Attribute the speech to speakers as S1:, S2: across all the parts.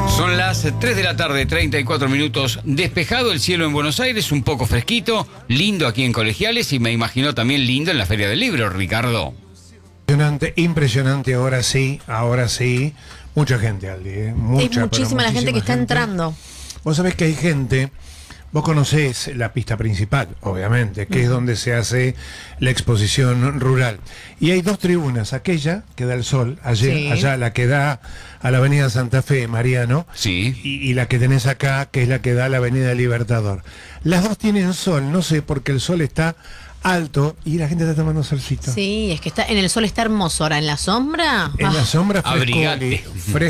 S1: Son las 3 de la tarde, 34 minutos. Despejado el cielo en Buenos Aires, un poco fresquito, lindo aquí en Colegiales y me imagino también lindo en la Feria del Libro, Ricardo.
S2: Impresionante, impresionante, ahora sí. Mucha gente, Aldi,
S3: Muchísima la gente que está entrando.
S2: Vos sabés que hay gente, vos conocés la pista principal, obviamente, que es donde se hace la exposición rural. Y hay dos tribunas, aquella que da el sol, allá la que da a la avenida Santa Fe, Mariano,
S1: Sí.
S2: y la que tenés acá, que es la que da a la avenida Libertador. Las dos tienen sol, no sé, porque el sol está alto y la gente está tomando solcito.
S3: Sí, es que está en el sol está hermoso. Ahora, en la sombra.
S2: En la sombra,
S1: Abrigate.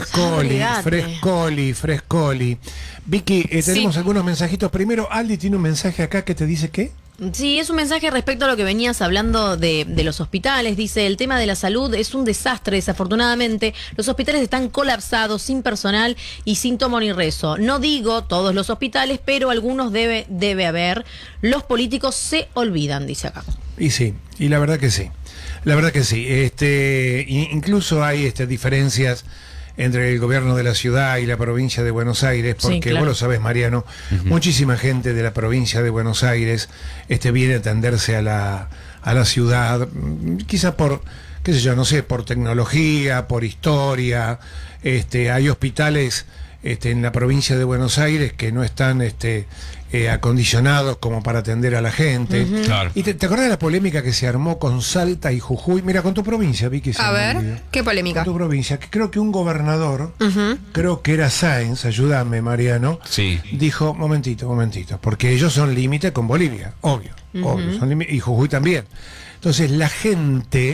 S2: frescoli. Vicky, tenemos algunos mensajitos. Primero, Aldi tiene un mensaje acá que te dice ¿qué?
S3: Sí, es un mensaje respecto a lo que venías hablando de los hospitales. Dice, el tema de la salud es un desastre, desafortunadamente. Los hospitales están colapsados, sin personal y sin tomo ni rezo. No digo todos los hospitales, pero algunos debe haber. Los políticos se olvidan, dice acá.
S2: Y sí, y la verdad que sí. Incluso hay diferencias entre el gobierno de la ciudad y la provincia de Buenos Aires, porque
S3: Sí, claro.
S2: vos lo sabés, Mariano, muchísima gente de la provincia de Buenos Aires viene a atenderse a la ciudad, quizá por, qué sé yo, no sé, por tecnología, por historia. Hay hospitales en la provincia de Buenos Aires que no están acondicionados como para atender a la gente.
S1: Claro.
S2: ¿Y te acordás de la polémica que se armó con Salta y Jujuy? Mira, con tu provincia, Vicky.
S4: A ver, ¿qué polémica?
S2: Con tu provincia, que creo que un gobernador, creo que era Sáenz, ayúdame, Mariano,
S1: Sí.
S2: dijo, momentito, porque ellos son límite con Bolivia, obvio, y Jujuy también. Entonces, la gente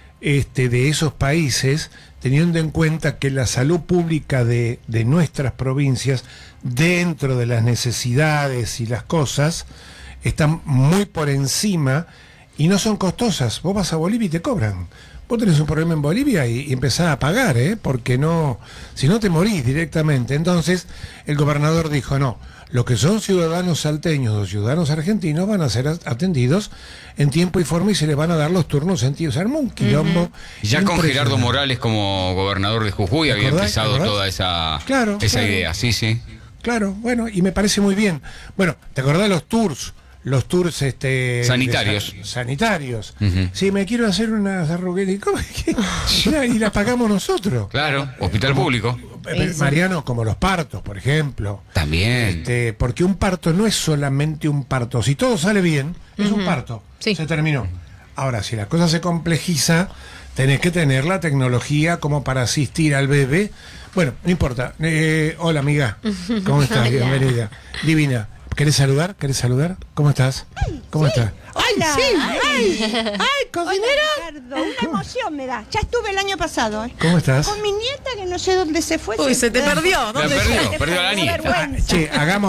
S2: de esos países, teniendo en cuenta que la salud pública de nuestras provincias, dentro de las necesidades y las cosas, están muy por encima y no son costosas. Vos vas a Bolivia y te cobran. Vos tenés un problema en Bolivia y empezás a pagar, porque no, si no te morís directamente. Entonces, el gobernador dijo, no, los que son ciudadanos salteños o ciudadanos argentinos van a ser atendidos en tiempo y forma y se les van a dar los turnos en tiempo. Se armó un quilombo.
S1: Ya con
S2: impresionante.
S1: Gerardo Morales como gobernador de Jujuy había empezado toda esa idea, sí.
S2: Claro, bueno, y me parece muy bien. Bueno, ¿te acordás de los tours? Los tours
S1: sanitarios.
S2: Sanitarios. Sí, me quiero hacer unas arruguetas. ¿Cómo es que? Mirá, y las pagamos nosotros.
S1: Claro, hospital público.
S2: Mariano, como los partos, por ejemplo.
S1: También.
S2: Porque un parto no es solamente un parto. Si todo sale bien, es un parto.
S3: Sí.
S2: Se terminó. Ahora, si la cosa se complejiza, tenés que tener la tecnología como para asistir al bebé. Bueno, no importa. Hola, amiga. ¿Cómo estás? Bienvenida. Divina. ¿Querés saludar? ¿Cómo estás? ¿Cómo estás?
S5: Hola.
S2: ¡Ay, cocinera!
S5: Hola, Ricardo. Una emoción me da. Ya estuve el año pasado.
S2: ¿Cómo estás?
S5: Con mi nieta que no sé dónde se fue.
S3: Uy, se te perdió.
S1: La
S3: ¿Dónde
S1: perdió a la nieta.
S2: Che,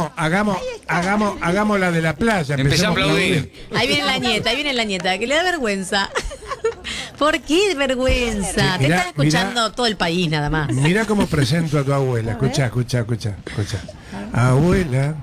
S2: hagamos la de la playa.
S1: Empecé a
S2: Empecemos
S1: aplaudir.
S3: Ahí viene la nieta, que le da vergüenza. ¿Por qué vergüenza? Te
S2: Mirá,
S3: está escuchando todo el país nada más.
S2: Mira cómo presento a tu abuela. Escucha. Abuela.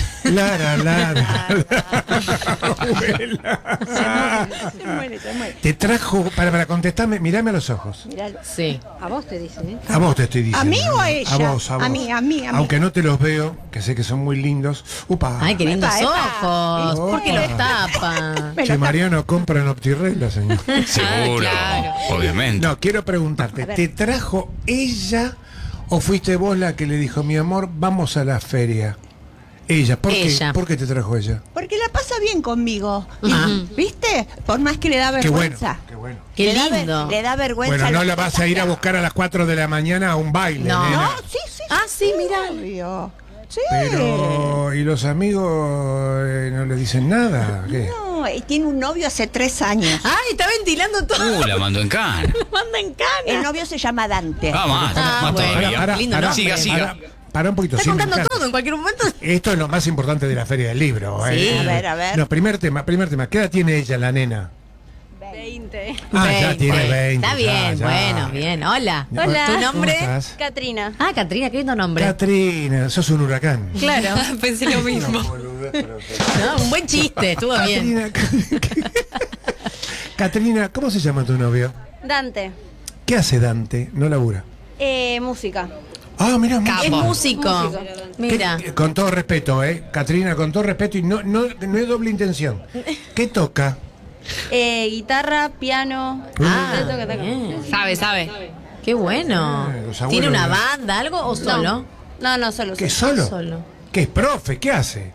S2: Abuela.
S5: Se muere.
S2: Te trajo, para contestarme, mirame a los ojos.
S5: Mirá,
S3: Sí.
S5: a vos te dicen, ¿eh?
S2: A vos te estoy diciendo.
S5: ¿A mí o a ella?
S2: A vos.
S5: A mí.
S2: Aunque no te los veo, que sé que son muy lindos. Upa.
S3: Ay, qué lindos
S5: Epa.
S3: ojos. ¿Por qué los
S2: Opa.
S3: tapa?
S5: Me
S2: Che,
S5: lo
S2: Mariano compra en Optirregla, señor.
S1: Seguro,
S3: claro.
S1: obviamente.
S2: No, quiero preguntarte, ¿te trajo ella o fuiste vos la que le dijo, mi amor, vamos a la feria? Ella, ¿por qué?
S3: Ella.
S2: ¿Por qué te trajo ella?
S5: Porque la pasa bien conmigo.
S3: Ajá.
S5: ¿Viste? Por más que le da
S2: Qué bueno,
S5: vergüenza.
S2: qué bueno.
S3: Qué
S5: Le da
S3: lindo.
S5: le da vergüenza.
S2: Bueno, no
S5: lo
S2: la
S5: que
S2: vas a ir a
S5: pasa.
S2: buscar a las 4 de la mañana a un baile,
S3: No.
S2: nena.
S5: No, sí.
S3: Ah, sí, mira.
S5: Obvio. Sí.
S2: Pero, ¿y los amigos no le dicen nada? ¿Qué?
S5: No, tiene un novio hace 3 años.
S3: Ay, está ventilando todo.
S1: La mandó en cana.
S3: Manda en
S5: El
S3: cana.
S5: novio se llama Dante.
S1: Más
S3: bueno.
S1: todavía.
S3: Lindo
S2: Pará,
S3: nombre.
S1: Siga.
S2: Pará un poquito.
S3: Está
S2: sí, me
S3: contando
S2: encanta.
S3: todo en cualquier momento.
S2: Esto es lo más importante de la Feria del Libro.
S3: Sí.
S5: A ver.
S2: No, primer tema. ¿Qué edad tiene ella, la nena?
S6: 20.
S2: Ah, ya tiene 20.
S3: Está bien,
S2: ya.
S3: bueno, bien. Hola.
S6: Hola.
S3: ¿Tu
S2: ¿Cómo
S3: nombre?
S2: estás?
S6: Catrina.
S3: Ah, Catrina, qué lindo nombre.
S2: Catrina, sos un huracán.
S3: Claro.
S6: Pensé lo mismo.
S3: No, un buen chiste, estuvo bien.
S2: Catrina, Catrina, ¿cómo se llama tu novio?
S6: Dante.
S2: ¿Qué hace Dante? No labura.
S6: Música.
S2: Ah, mira,
S3: Es músico. Mira.
S2: Con todo respeto, Catrina, con todo respeto y no es doble intención. ¿Qué toca?
S6: Guitarra, piano.
S3: Bien.
S6: Sabe.
S3: Qué bueno.
S2: Los abuelos
S3: ¿Tiene una
S2: de-
S3: banda, algo o solo?
S6: No, solo.
S2: ¿Qué solo?
S3: Solo.
S2: ¿Qué es profe? ¿Qué hace?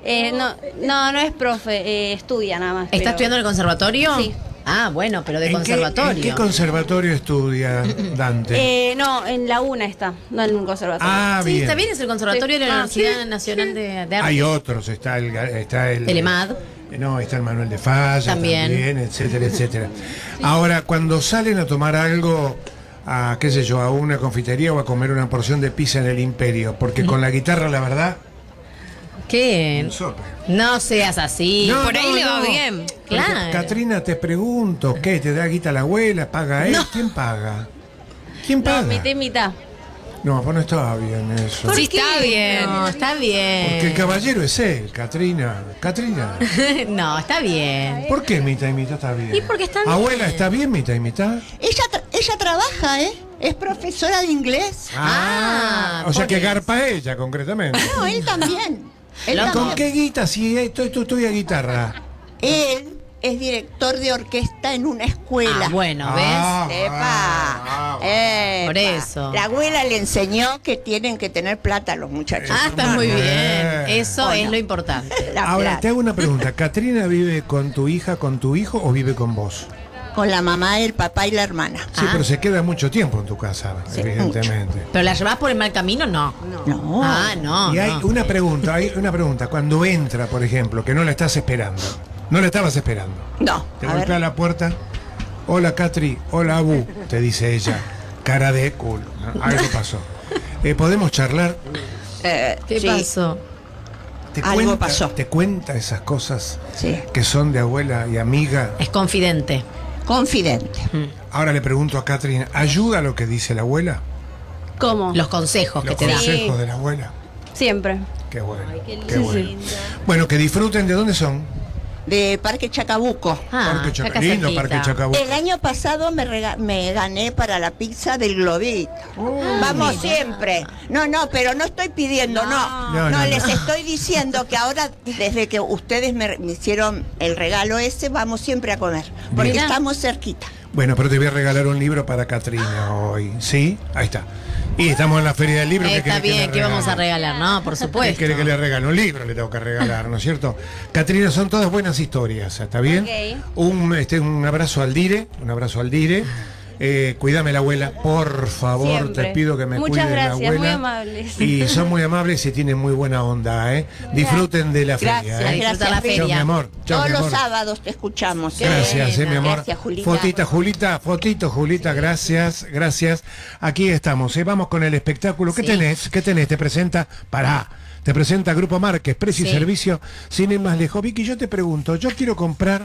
S6: No es profe, estudia nada más.
S3: ¿Está estudiando en el conservatorio?
S6: Sí.
S3: Ah, bueno, pero de
S2: ¿En
S3: conservatorio.
S2: ¿En qué conservatorio estudia Dante?
S6: No, en la UNA está, no en un conservatorio.
S2: Ah,
S3: Sí,
S2: bien.
S3: está bien, es el conservatorio de la Universidad Nacional de Artes.
S2: Hay otros, está el
S3: El EMAD.
S2: No, está el Manuel de Falla
S3: También.
S2: etcétera, etcétera. Ahora, cuando salen a tomar algo, a qué sé yo, a una confitería o a comer una porción de pizza en el Imperio, porque con la guitarra, la verdad,
S3: ¿Qué?
S2: un sope.
S3: No seas así.
S2: No,
S6: por ahí
S2: no,
S6: le va
S2: no.
S6: bien.
S2: Porque,
S3: Claro.
S2: Catrina, te pregunto, ¿qué? ¿Te da guita la abuela? ¿Paga él?
S3: No.
S2: ¿Quién paga? ¿Quién
S6: No,
S2: paga?
S6: mitad y mitad.
S2: No, pues no estaba bien eso.
S3: ¿Por
S6: Sí,
S3: qué?
S6: está bien.
S3: No, está bien.
S2: Porque el caballero es él, Catrina. Catrina,
S3: No, está bien.
S2: ¿por qué mitad y mitad está bien?
S3: Y porque está bien.
S2: Abuela, ¿está bien mitad y mitad?
S5: Ella trabaja, es profesora de inglés.
S3: Ah,
S2: o sea
S3: por
S2: que
S3: eso.
S2: garpa ella, concretamente.
S5: No, él también. Él
S3: Loco.
S2: ¿Con
S5: también.
S2: qué guita si esto estudia guitarra?
S5: Él es director de orquesta en una escuela.
S3: Ah, bueno,
S2: Ah,
S3: ¿ves?
S5: Epa,
S3: Por
S5: epa.
S3: eso.
S5: La abuela le enseñó que tienen que tener plata los muchachos.
S3: Ah, está muy bien.
S2: Bien.
S3: Eso
S5: Bueno.
S3: es lo importante.
S5: La
S2: Ahora,
S5: plata.
S2: te hago una pregunta. ¿Catrina vive con tu hija, con tu hijo o vive con vos?
S5: Con la mamá, el papá y la hermana.
S2: Sí,
S3: Ah.
S2: pero se queda mucho tiempo en tu casa, evidentemente.
S3: ¿Pero la llevas por el mal camino? No.
S5: No.
S3: Ah, no.
S2: Y hay
S3: no.
S2: una pregunta. Cuando entra, por ejemplo, que no la estás esperando. No la estabas esperando.
S5: No.
S2: Te
S5: A
S2: golpea
S5: ver.
S2: la puerta. Hola, Catri. Hola, Abu. Te dice ella. Cara de culo. ¿no? Algo pasó. ¿Podemos charlar?
S3: ¿Qué
S5: sí.
S3: pasó?
S5: Algo pasó.
S2: ¿Te cuenta esas cosas
S5: Sí.
S2: que son de abuela y amiga?
S3: Es confidente.
S5: Confidente.
S2: Ahora le pregunto a Catherine, ¿ayuda lo que dice la abuela?
S6: ¿Cómo?
S3: Los consejos
S2: Los
S3: que te da.
S2: consejos de la abuela.
S6: Siempre.
S2: Qué bueno. Qué bueno. Bueno, que disfruten. ¿De dónde son?
S5: De Parque Chacabuco.
S3: Ah,
S2: Parque Chaca-
S3: acá
S2: lindo
S3: cerquita.
S2: Parque Chacabuco.
S5: El año pasado me gané para la pizza del Globito. Vamos siempre. No, pero no estoy pidiendo, no.
S2: No, no,
S5: les
S2: no.
S5: estoy diciendo que ahora, desde que ustedes me hicieron el regalo ese, vamos siempre a comer. Porque
S3: Mira.
S5: estamos cerquita.
S2: Bueno, pero te voy a regalar un libro para Catrina hoy. ¿Sí? Ahí está. Y estamos en la Feria del Libro. ¿qué
S3: Está
S2: querés que
S3: bien,
S2: le
S3: ¿qué vamos a
S2: regale?
S3: regalar? No, por
S2: ¿Qué
S3: supuesto.
S2: quiere que le regale? Un libro le tengo que regalar, ¿no es cierto? Catrina, son todas buenas historias, ¿está bien?
S6: Ok.
S2: Un abrazo al Dire, cuídame la abuela, por favor,
S6: Siempre.
S2: te pido que me
S6: Muchas
S2: cuide la
S6: gracias,
S2: abuela.
S6: muy amables.
S2: Y son muy amables y tienen muy buena onda, ¿eh? Disfruten de la
S5: Gracias,
S2: feria,
S3: A
S2: ¿eh?
S3: disfrutar la
S5: Gracias,
S2: Chao, mi
S3: feria.
S2: amor. Chao,
S5: Todos
S2: mi
S5: los
S2: amor.
S5: sábados te escuchamos.
S2: Gracias, mi amor.
S5: Gracias, Julita.
S2: Fotito, Julita, gracias. Aquí estamos, vamos con el espectáculo. ¿Qué
S3: Sí.
S2: tenés? Te presenta, te presenta Grupo Márquez, precio y
S3: Sí.
S2: servicio, sin ir más lejos. Vicky, yo te pregunto, yo quiero comprar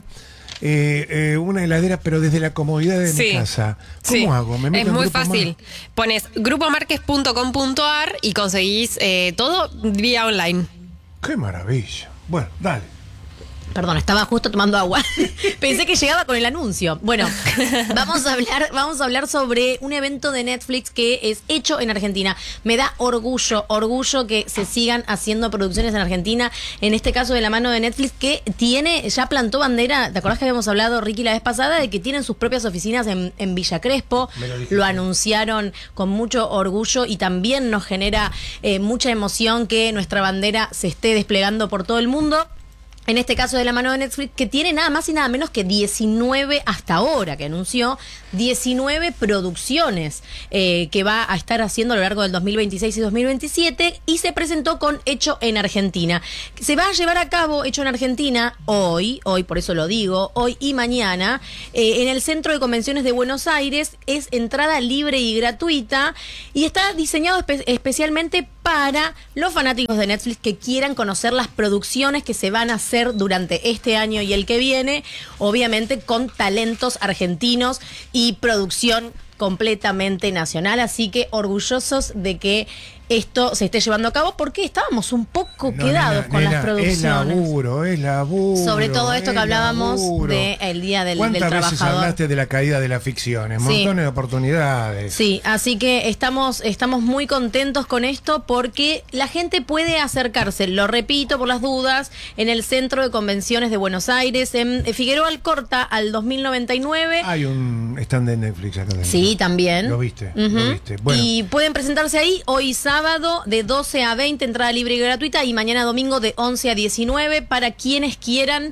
S2: una heladera, pero desde la comodidad de mi
S4: Sí.
S2: casa. ¿Cómo
S4: Sí.
S2: hago? ¿Me meto
S4: Es
S2: en
S4: muy
S2: Grupo
S4: fácil.
S2: Márquez?
S4: Pones grupomarques.com.ar y conseguís todo vía online.
S2: ¡Qué maravilla! Bueno, dale.
S3: Perdón, estaba justo tomando agua. Pensé que llegaba con el anuncio. Bueno, vamos a hablar sobre un evento de Netflix que es hecho en Argentina. Me da orgullo que se sigan haciendo producciones en Argentina, en este caso de la mano de Netflix, que ya plantó bandera. ¿Te acordás que habíamos hablado, Ricky, la vez pasada, de que tienen sus propias oficinas en Villa Crespo?
S2: Me lo dijiste.
S3: Lo anunciaron con mucho orgullo y también nos genera mucha emoción que nuestra bandera se esté desplegando por todo el mundo. En este caso de la mano de Netflix, que tiene nada más y nada menos que 19, hasta ahora que anunció, 19 producciones que va a estar haciendo a lo largo del 2026 y 2027, y se presentó con Hecho en Argentina. Se va a llevar a cabo Hecho en Argentina hoy, por eso lo digo, hoy y mañana, en el Centro de Convenciones de Buenos Aires. Es entrada libre y gratuita y está diseñado especialmente para los fanáticos de Netflix que quieran conocer las producciones que se van a hacer durante este año y el que viene, obviamente con talentos argentinos y producción completamente nacional, así que orgullosos de que esto se esté llevando a cabo, porque estábamos un poco quedados con las producciones.
S2: Es laburo.
S3: Sobre todo esto que hablábamos del Día del Trabajador.
S2: ¿Cuántas veces hablaste de la caída de las ficciones? Montones de oportunidades.
S3: Sí, así que estamos muy contentos con esto, porque la gente puede acercarse, lo repito por las dudas, en el Centro de Convenciones de Buenos Aires, en Figueroa Alcorta, al 2099.
S2: Hay un stand de Netflix acá.
S3: Sí, también.
S2: Lo viste.
S3: Bueno. Y pueden presentarse ahí hoy sábado de 12 a 20, entrada libre y gratuita, y mañana domingo de 11 a 19, para quienes quieran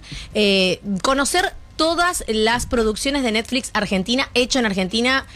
S3: conocer todas las producciones de Netflix Argentina, hecho en Argentina,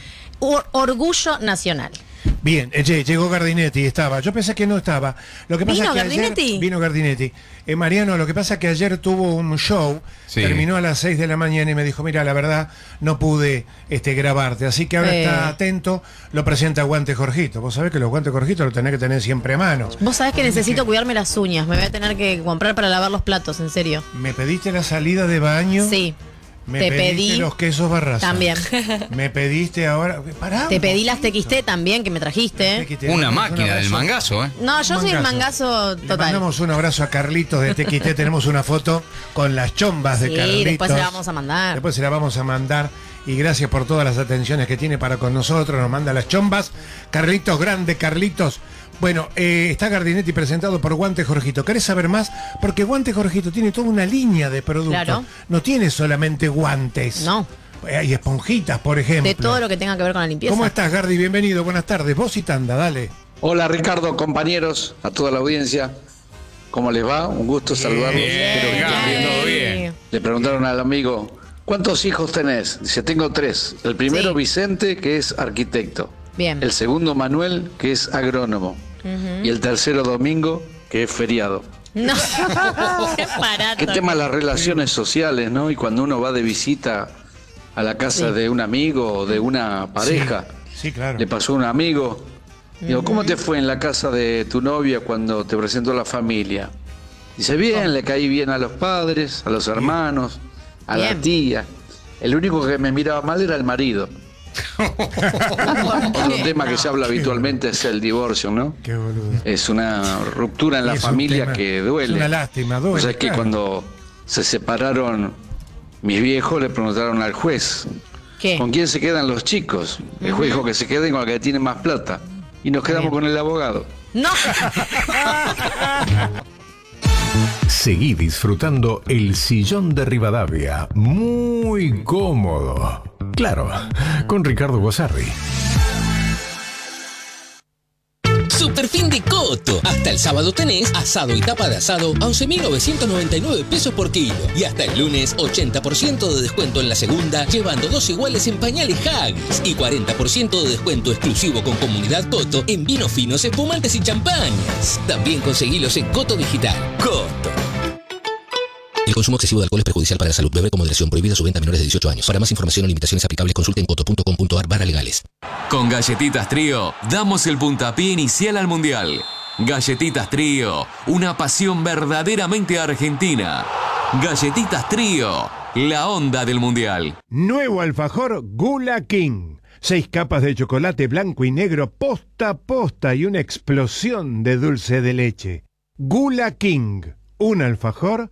S3: orgullo nacional.
S2: Bien, llegó Gardinetti, estaba. Yo pensé que no estaba. Lo que pasa
S3: ¿Vino
S2: es que
S3: Gardinetti?
S2: Ayer vino Gardinetti. Mariano, lo que pasa es que ayer tuvo un show, terminó a las 6 de la mañana y me dijo, mira, la verdad, no pude grabarte. Así que ahora está atento, lo presenta Guante Jorgito. Vos sabés que los guantes Jorgito los tenés que tener siempre a mano.
S3: Vos sabés que necesito cuidarme las uñas. Me voy a tener que comprar para lavar los platos, en serio.
S2: ¿Me pediste la salida de baño?
S3: Sí.
S2: Te pedí los quesos Barraza.
S3: También.
S2: Me pediste ahora. Pará,
S3: te pedí las TXT también, que me trajiste.
S1: Una máquina del mangazo, ¿eh?
S3: No, yo soy el mangazo total.
S2: Le mandamos un abrazo a Carlitos de TXT. Tenemos una foto con las chombas de Carlitos.
S3: Después se la vamos a mandar.
S2: Después se la vamos a mandar. Y gracias por todas las atenciones que tiene para con nosotros. Nos manda las chombas. Carlitos, grande Carlitos. Bueno, está Gardinetti presentado por Guante Jorgito. ¿Querés saber más? Porque Guante Jorgito tiene toda una línea de productos. Claro. No tiene solamente guantes.
S3: No.
S2: Hay esponjitas, por ejemplo.
S3: De todo lo que tenga que ver con la limpieza.
S2: ¿Cómo estás, Gardi? Bienvenido, buenas tardes. Vos y Tanda, dale.
S7: Hola, Ricardo, compañeros, a toda la audiencia. ¿Cómo les va? Un gusto saludarlos. Espero que estén bien.
S1: Todo bien.
S7: Le preguntaron al amigo, ¿cuántos hijos tenés? Dice, tengo 3. El primero, Vicente, que es arquitecto.
S3: Bien.
S7: El segundo, Manuel, que es agrónomo. Y el tercero, Domingo, que es feriado.
S3: No. Qué
S7: tema las relaciones sociales, ¿no? Y cuando uno va de visita a la casa de un amigo o de una pareja,
S2: sí, claro.
S7: Le pasó a un amigo, digo, ¿cómo te fue en la casa de tu novia cuando te presentó la familia? Dice, bien, le caí bien a los padres, a los hermanos, a la tía. El único que me miraba mal era el marido. Otro tema que se habla habitualmente es el divorcio, ¿no?
S2: Qué boludo.
S7: Es una ruptura en la familia que duele.
S2: Es una lástima, duele.
S7: O sea, es que cuando se separaron mis viejos, le preguntaron al juez,
S3: ¿qué?
S7: ¿Con quién se quedan los chicos? El juez dijo que se queden con el que tiene más plata. Y nos quedamos con el abogado.
S3: No.
S8: Seguí disfrutando el sillón de Rivadavia. Muy cómodo. Claro, con Ricardo Bossarri.
S9: Superfin de Coto. Hasta el sábado tenés asado y tapa de asado a 11.999 pesos por kilo. Y hasta el lunes 80% de descuento en la segunda, llevando 2 iguales en pañales Haggis. Y 40% de descuento exclusivo con Comunidad Coto en vinos finos, espumantes y champañas. También conseguilos en Coto Digital. Coto. El consumo excesivo de alcohol es perjudicial para la salud. Beber con moderación. Prohibida su venta a menores de 18 años. Para más información o limitaciones aplicables, consulte en coto.com.ar/legales.
S10: Con Galletitas Trío, damos el puntapié inicial al Mundial. Galletitas Trío, una pasión verdaderamente argentina. Galletitas Trío, la onda del Mundial.
S2: Nuevo alfajor Gula King. 6 capas de chocolate blanco y negro posta a posta y una explosión de dulce de leche. Gula King, un alfajor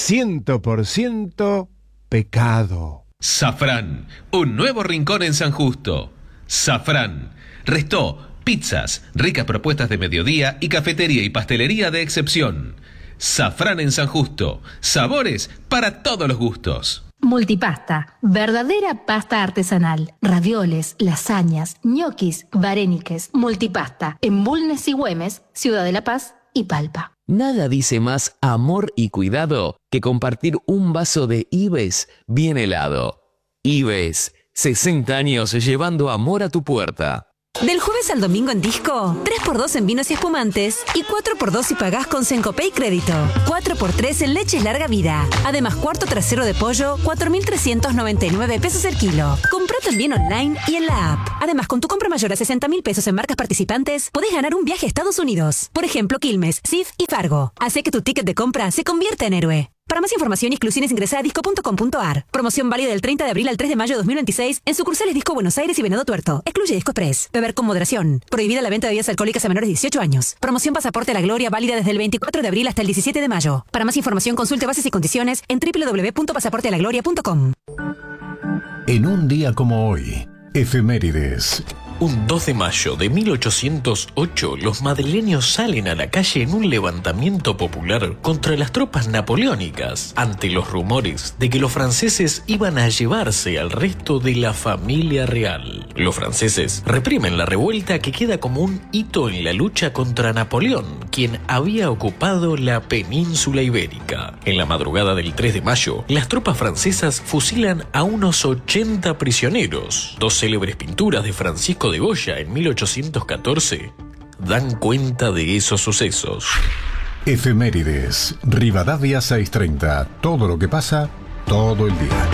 S2: 100% pecado.
S11: Safrán, un nuevo rincón en San Justo. Safrán, Restó, pizzas, ricas propuestas de mediodía y cafetería y pastelería de excepción. Safrán en San Justo, sabores para todos los gustos.
S12: Multipasta, verdadera pasta artesanal. Ravioles, lasañas, ñoquis, varéniques. Multipasta, en Bulnes y Güemes, Ciudad de La Paz y Palpa.
S13: Nada dice más amor y cuidado que compartir un vaso de Ives bien helado. Ives, 60 años llevando amor a tu puerta.
S14: Del jueves al domingo en Disco, 3x2 en vinos y espumantes y 4x2 si pagás con Sencopay Crédito. 4x3 en leches larga vida. Además, cuarto trasero de pollo, 4.399 pesos el kilo. Comprá también online y en la app. Además, con tu compra mayor a 60.000 pesos en marcas participantes, podés ganar un viaje a Estados Unidos. Por ejemplo, Quilmes, Sif y Fargo. Hace que tu ticket de compra se convierta en héroe. Para más información y exclusiones ingresa a disco.com.ar. Promoción válida del 30 de abril al 3 de mayo de 2026 en sucursales Disco Buenos Aires y Venado Tuerto. Excluye Disco Express. Beber con moderación. Prohibida la venta de bebidas alcohólicas a menores de 18 años. Promoción Pasaporte a la Gloria válida desde el 24 de abril hasta el 17 de mayo. Para más información consulte bases y condiciones en www.pasaportealagloria.com.
S8: En un día como hoy, efemérides.
S15: Un 2 de mayo de 1808, los madrileños salen a la calle en un levantamiento popular contra las tropas napoleónicas, ante los rumores de que los franceses iban a llevarse al resto de la familia real. Los franceses reprimen la revuelta, que queda como un hito en la lucha contra Napoleón, quien había ocupado la península ibérica. En la madrugada del 3 de mayo, las tropas francesas fusilan a unos 80 prisioneros. Dos célebres pinturas de Francisco de Goya en 1814 dan cuenta de esos sucesos.
S8: Efemérides. Rivadavia 630. Todo lo que pasa, todo el día.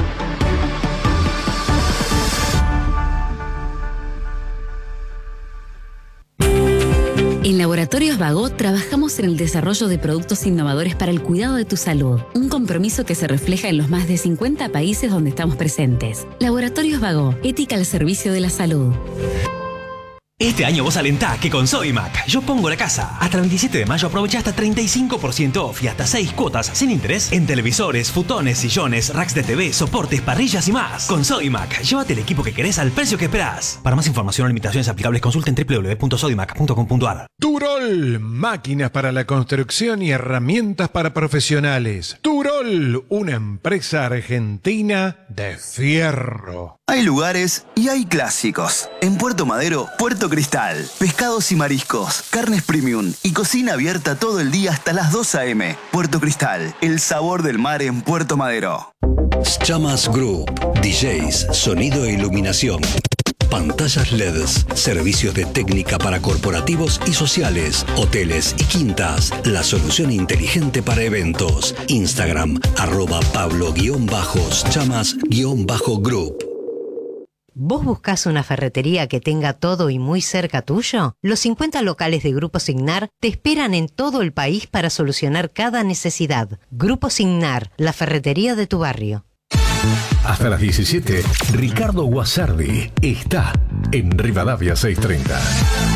S16: En Laboratorios Vago trabajamos en el desarrollo de productos innovadores para el cuidado de tu salud. Un compromiso que se refleja en los más de 50 países donde estamos presentes. Laboratorios Vago, ética al servicio de la salud.
S17: Este año vos alentá que con Sodimac yo pongo la casa. Hasta el 27 de mayo aprovecha hasta 35% off y hasta 6 cuotas sin interés en televisores, futones, sillones, racks de TV, soportes, parrillas y más. Con Sodimac, llévate el equipo que querés al precio que esperás. Para más información o limitaciones aplicables consulten www.sodimac.com.ar.
S2: Turol, máquinas para la construcción y herramientas para profesionales. Turol, una empresa argentina de fierro.
S18: Hay lugares y hay clásicos. En Puerto Madero, Puerto Cristal. Pescados y mariscos, carnes premium y cocina abierta todo el día hasta las 2 a.m. Puerto Cristal, el sabor del mar en Puerto Madero.
S19: Chamas Group, DJs, sonido e iluminación. Pantallas LEDs, servicios de técnica para corporativos y sociales, hoteles y quintas. La solución inteligente para eventos. Instagram, @Pablo_Chamas_Group.
S20: ¿Vos buscás una ferretería que tenga todo y muy cerca tuyo? Los 50 locales de Grupo Signar te esperan en todo el país para solucionar cada necesidad. Grupo Signar, la ferretería de tu barrio.
S8: Hasta las 17, Ricardo Guasardi está en Rivadavia 630.